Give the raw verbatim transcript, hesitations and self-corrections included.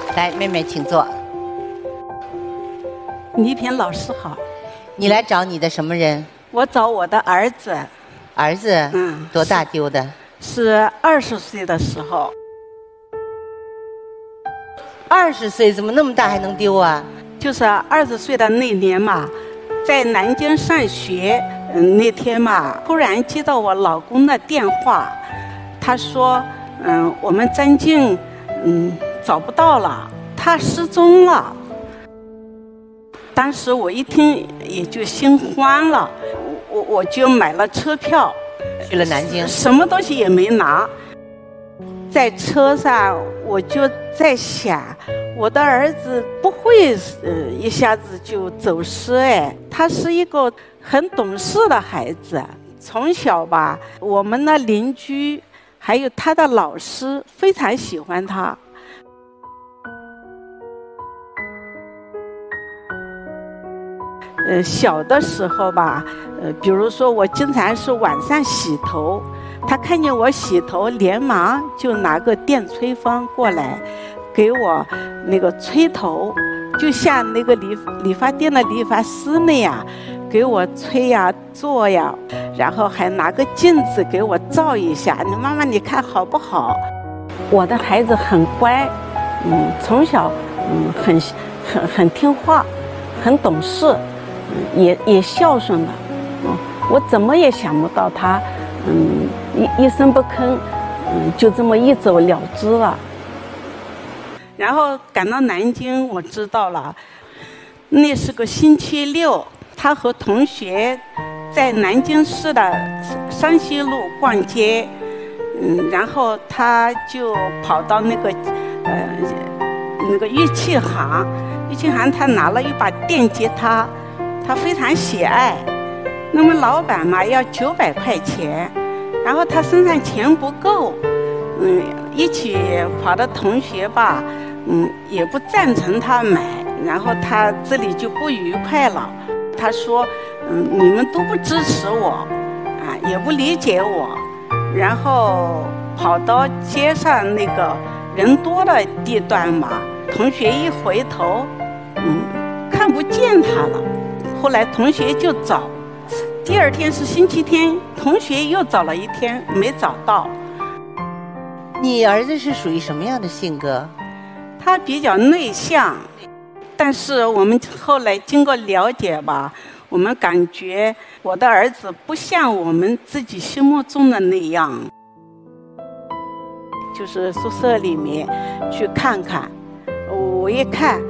来，妹妹请坐。 倪萍老师好， 你来找你的什么人？ 我找我的儿子。 儿子？ 嗯， 多大丢的？ 是二十岁的时候。 二十岁怎么那么大还能丢啊？ 就是二十岁的那年嘛，在南京上学，嗯，那天嘛，突然接到我老公的电话，他说，嗯，我们张静，嗯，找不到了，他失踪了。当时我一听也就心慌了，我我就买了车票， 去了南京， 什么东西也没拿。在车上我就在想，我的儿子不会呃一下子就走失哎，他是一个很懂事的孩子，从小吧，我们的邻居还有他的老师非常喜欢他。呃，小的时候吧，呃，比如说我经常是晚上洗头，他看见我洗头，连忙就拿个电吹风过来，给我那个吹头，就像那个理理发店的理发师那样，给我吹呀、做呀，然后还拿个镜子给我照一下，你妈妈你看好不好？我的孩子很乖，嗯，从小嗯很很很听话，很懂事。也也孝顺了，嗯，我怎么也想不到他，嗯，一一声不吭，嗯，就这么一走了之了。然后赶到南京，我知道了，那是个星期六，他和同学在南京市的山西路逛街，嗯，然后他就跑到那个呃那个乐器行，乐器行他拿了一把电吉他。他非常喜爱，那么老板嘛要九百块钱，然后他身上钱不够，嗯，一起跑的同学吧，嗯，也不赞成他买，然后他这里就不愉快了。他说，嗯，你们都不支持我，啊，也不理解我，然后跑到街上那个人多的地段嘛，同学一回头，嗯，看不见他了。后来同学就找，第二天是星期天，同学又找了一天没找到。 你儿子是属于什么样的性格？ 他比较内向，但是我们后来经过了解吧，我们感觉我的儿子不像我们自己心目中的那样。就是宿舍里面去看看，我一看